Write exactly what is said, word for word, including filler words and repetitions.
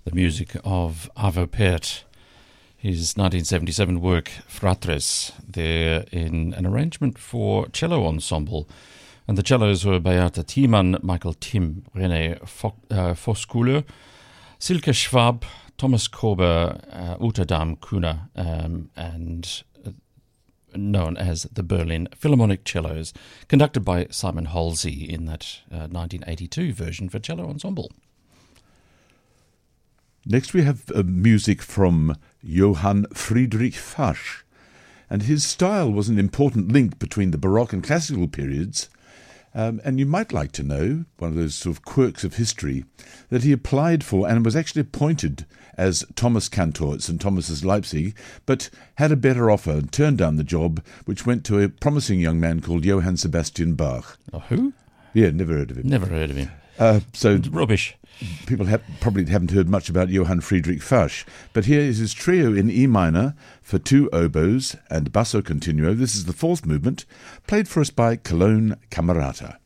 the music of Arvo Pärt, his nineteen seventy-seven work Fratres, there in an arrangement for cello ensemble. And the cellos were Beata Thiemann, Michael Timm, René Voskuhle, Silke Schwab, Thomas Kober, uh, Uta Dam-Kuhner, um, and uh, known as the Berlin Philharmonic Cellos, conducted by Simon Halsey in that uh, nineteen eighty-two version for cello ensemble. Next we have uh, music from Johann Friedrich Fasch, and his style was an important link between the Baroque and classical periods. Um, and you might like to know, one of those sort of quirks of history, that he applied for and was actually appointed as Thomas Cantor at Saint Thomas's Leipzig, but had a better offer and turned down the job, which went to a promising young man called Johann Sebastian Bach. Oh, who? Yeah, never heard of him. Never heard of him. Uh, so Rubbish. People have, probably haven't heard much about Johann Friedrich Fasch, but here is his trio in E minor for two oboes and basso continuo. This is the fourth movement, played for us by Cologne Camerata.